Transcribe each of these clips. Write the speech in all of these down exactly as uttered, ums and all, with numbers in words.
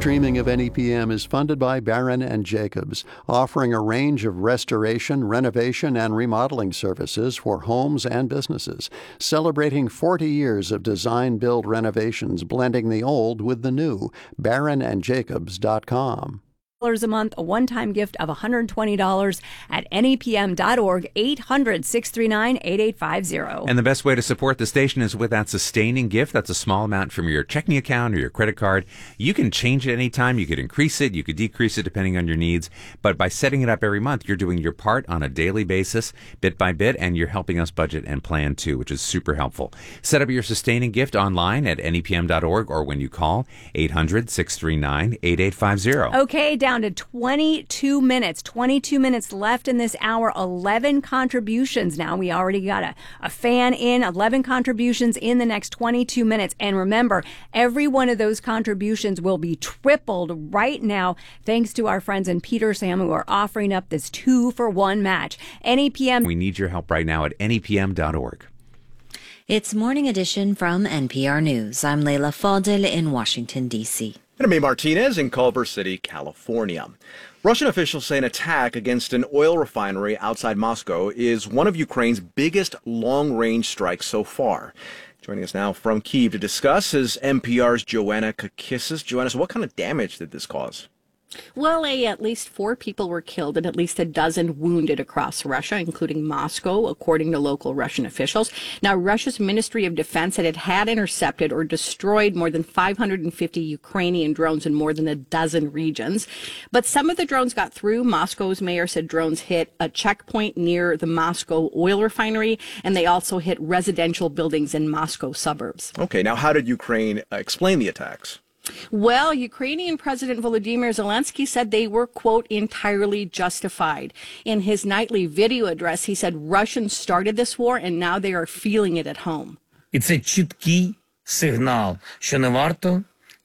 streaming of N E P M is funded by Barron and Jacobs, offering a range of restoration, renovation, and remodeling services for homes and businesses, celebrating forty years of design-build renovations, blending the old with the new. Barron and Jacobs dot com. A month, a one-time gift of one hundred twenty dollars at N E P M dot org, eight hundred, six three nine, eight eight five zero. And the best way to support the station is with that sustaining gift. That's a small amount from your checking account or your credit card. You can change it anytime. You could increase it. You could decrease it depending on your needs. But by setting it up every month, you're doing your part on a daily basis, bit by bit, and you're helping us budget and plan too, which is super helpful. Set up your sustaining gift online at N E P M dot org or when you call eight hundred, six three nine, eight eight five zero. Okay, down to twenty-two minutes. twenty-two minutes left in this hour. eleven contributions now. We already got a, a fan in. eleven contributions in the next twenty-two minutes. And remember, every one of those contributions will be tripled right now thanks to our friends in Petersham who are offering up this two-for-one match. N E P M. We need your help right now at N E P M dot org. It's Morning Edition from N P R News. I'm Leila Fadel in Washington, D C And I'm May Martinez in Culver City, California. Russian officials say an attack against an oil refinery outside Moscow is one of Ukraine's biggest long-range strikes so far. Joining us now from Kyiv to discuss is N P R's Joanna Kakissis. Joanna, so what kind of damage did this cause? Well, a, at least four people were killed and at least a dozen wounded across Russia, including Moscow, according to local Russian officials. Now, Russia's Ministry of Defense said it had intercepted or destroyed more than five hundred fifty Ukrainian drones in more than a dozen regions. But some of the drones got through. Moscow's mayor said drones hit a checkpoint near the Moscow oil refinery, and they also hit residential buildings in Moscow suburbs. Okay, now how did Ukraine uh, explain the attacks? Well, Ukrainian President Volodymyr Zelensky said they were, quote, entirely justified. In his nightly video address, he said Russians started this war and now they are feeling it at home. It's a чіткий сигнал, що не варто.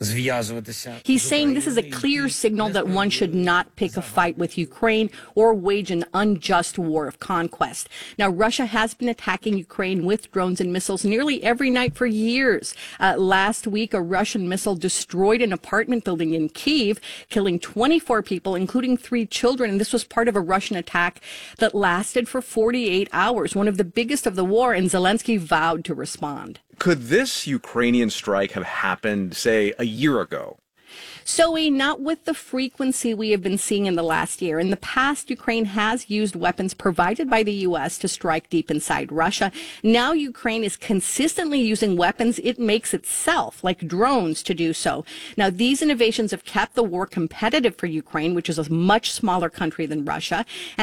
He's saying this is a clear signal that one should not pick a fight with Ukraine or wage an unjust war of conquest. Now, Russia has been attacking Ukraine with drones and missiles nearly every night for years. Uh, last week, a Russian missile destroyed an apartment building in Kyiv, killing twenty-four people, including three children. And this was part of a Russian attack that lasted for forty-eight hours, one of the biggest of the war, and Zelensky vowed to respond. Could this Ukrainian strike have happened, say, a year ago? So, not with the frequency we have been seeing in the last year. In the past, Ukraine has used weapons provided by the U S to strike deep inside Russia. Now, Ukraine is consistently using weapons it makes itself, like drones, to do so. Now, these innovations have kept the war competitive for Ukraine, which is a much smaller country than Russia. And